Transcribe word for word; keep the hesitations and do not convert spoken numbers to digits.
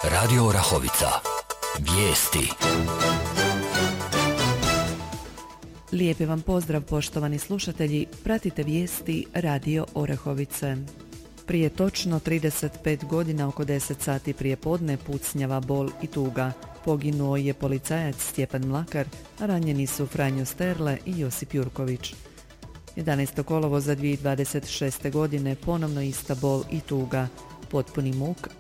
Radio Orahovica. Vijesti. Lijepi vam pozdrav, poštovani slušatelji. Pratite vijesti Radio Orahovice. Prije točno trideset pet godina, oko deset sati prije podne, pucnjava, bol i tuga. Poginuo je policajac Stjepan Mlakar, a ranjeni su Franjo Sterle i Josip Jurković. jedanaestog kolovoza dvije tisuće dvadeset šeste. godine ponovno ista bol i tuga. Potpuni muk